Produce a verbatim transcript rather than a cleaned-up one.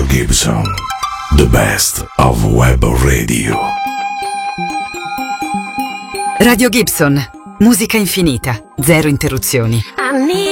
Gibson, the best of web radio. Radio Gibson, musica infinita, zero interruzioni.